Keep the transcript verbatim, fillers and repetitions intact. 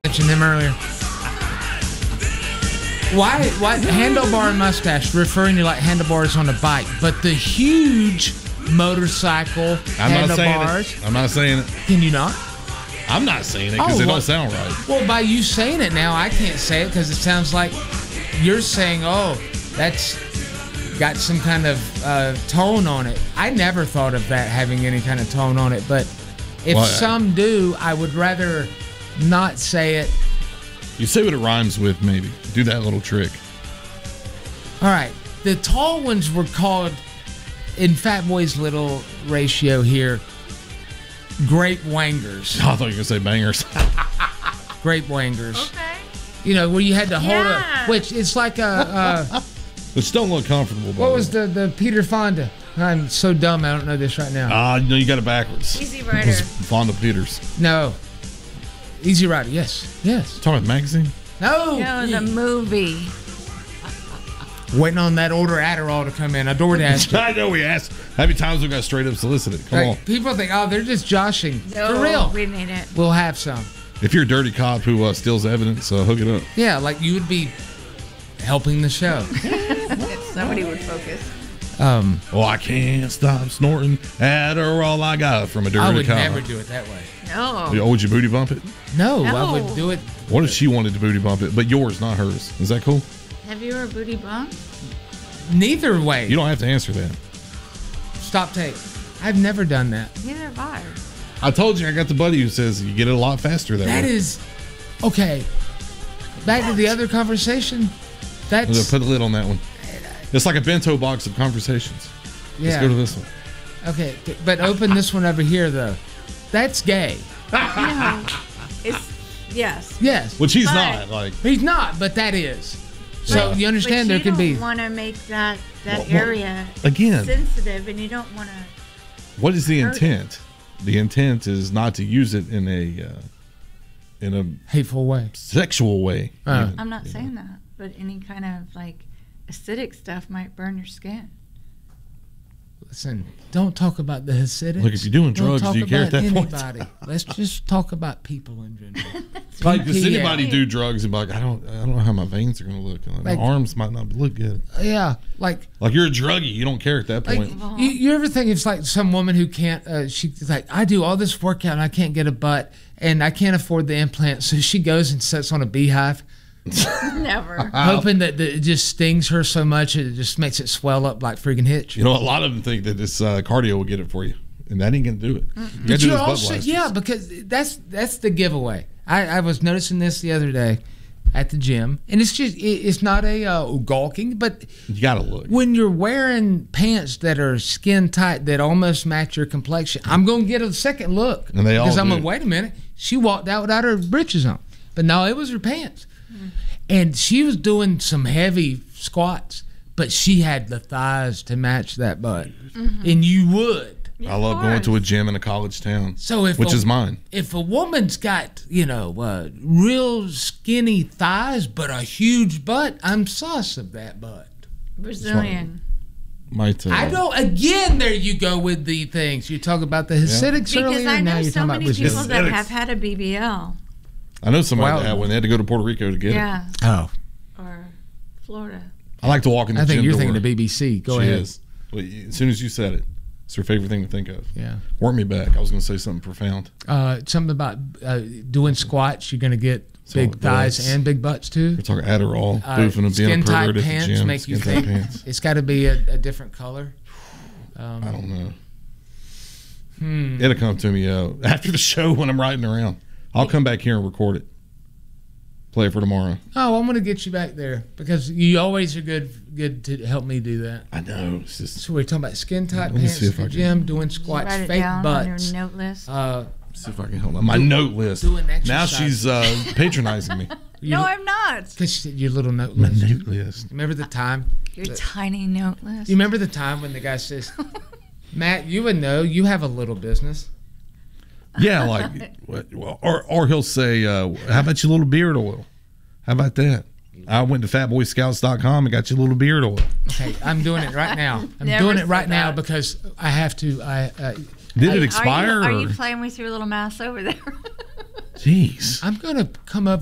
mentioned him earlier. Why? Why handlebar and mustache? Referring to like handlebars on a bike, but the huge motorcycle I'm handlebars. not saying it. I'm not saying it. Can you not? I'm not saying it because Oh, it well- don't sound right. Well, by you saying it now, I can't say it because it sounds like you're saying, "Oh, that's got some kind of uh, tone on it." I never thought of that having any kind of tone on it, but if Well, I- some do, I would rather not say it. You say what it rhymes with, maybe. Do that little trick. All right, the tall ones were called, in Fat Boy's little ratio here, grape wangers. I thought you were gonna say bangers. Grape wangers. Okay. You know, where you had to hold Yeah. a, which it's like a. Uh, Which don't look comfortable. by What the was way. the, the Peter Fonda? I'm so dumb, I don't know this right now. Ah, no, you got it backwards. Easy It Rider. was Fonda Peters. No. Easy Rider, yes. Yes. Talking about the magazine? No. No, the movie. Waiting on that order Adderall to come in. I door dashed it. I know we asked. How many times we got straight up solicited? Come Like, on. people think, oh, they're just joshing. No, For real. we need it. We'll have some. If you're a dirty cop who uh, steals evidence, uh, hook it up. Yeah, like you would be helping the show. Somebody would focus. Um, Oh, I can't stop snorting Adderall I got from a dirty I would cop. never do it that way. No. Oh, would you booty bump it? No, I No. would do it. What if she wanted to booty bump it, but yours, not hers? Is that cool? Have you ever booty bumped? Neither way. You don't have to answer that. Stop tape. I've never done that. Neither have I. I told you I got the buddy who says you get it a lot faster that, That way. is okay. Back to the other conversation. That's Put the lid on that one. It's like a bento box of conversations. Let's yeah. go to this one. Okay, th- but open this one over here though. That's gay. No. It's yes. Yes. Which he's But- not. Like, He's not, but that is. So Right. you understand but there you can be. don't want to make that that Well, well, area again. sensitive, and you don't want to. what is the Hurt it. intent? The intent is not to use it in a uh, in a Hateful way. sexual way. Uh. even, I'm not you saying know. that, but any kind of like acidic stuff might burn your skin. Listen, don't talk about the Hasidics. Look, if you're doing Don't drugs, talk do you care at about that point? anybody. Let's just talk about people in general. Like, does P P A. anybody do drugs and be like, I don't, I don't know how my veins are going to look. Like, my Like- arms might not look good. Yeah, like Like you're a druggie, you don't care at that Like, point. you, you ever think it's like some woman who can't, uh, she's like, I do all this workout and I can't get a butt and I can't afford the implant. So she goes and sits on a beehive, Never. hoping that, that it just stings her so much it just makes it swell up like freaking Hitch. You know, a lot of them think that this uh, cardio will get it for you, and that ain't going to do it. You got But to do you this butt also, blasters. yeah, because that's that's the giveaway. I, I was noticing this the other day at the gym, and it's just it, it's not a uh, gawking, but You got to look. when you're wearing pants that are skin tight that almost match your complexion, I'm gonna get a second look. And they all because I'm do. like, wait a minute, she walked out without her britches on, but no, it was her pants, and she was doing some heavy squats, but she had the thighs to match that butt, and you would. I love going to a gym in a college town, So if which a, is mine. if a woman's got you know uh, real skinny thighs but a huge butt, I'm sus of that butt. Brazilian. Might, uh, I don't. Again, there you go with the things you talk about the Hasidics Because earlier. I now know you're so talking about many Brazil. people that Aesthetics. have had a B B L. I know somebody Wow. that had when they had to go to Puerto Rico to get Yeah. it. Oh, Or Florida. I like to walk in the I think gym you're door. thinking the B B C. Go she ahead. is. Well, y- as soon as you said it, it's her favorite thing to think of. Yeah. Work me back. I was going to say something profound. Uh, something about uh, doing squats. You're going to get So big thighs butts. and big butts too. We're talking Adderall, Uh, boofing and being a skin tight pervert at the pants gym. make you Skin tight think pants. it's got to be a, a different color. Um, I don't know. Hmm. It'll come to me uh, after the show when I'm riding around. I'll come back here and record it. Play it for tomorrow. Oh, I'm going to get you back there because you always are good good to help me do that. I know. It's just, So we're talking about skin tight Let me pants see at if I the can- gym, doing Did you squats, write it fake down on butts. your note list? Uh, see if I can hold on. My note list. doing Now exercise. she's uh, patronizing me. you no, know- I'm not. Cause your little note My list. note list. Remember the time? Your tiny note list. You remember the time when the guy says, "Matt, you would know. You have a little business." Yeah, like, what- well, or or he'll say, uh, "How about your little beard oil? How about that?" I went to fat boy scouts dot com and got you a little beard oil. Okay, I'm doing it right now. I'm Never doing it said right now that. because I have to. I. Uh, Did it Are expire? you, are or- you playing with your little mouse over there? Jeez. I'm gonna come up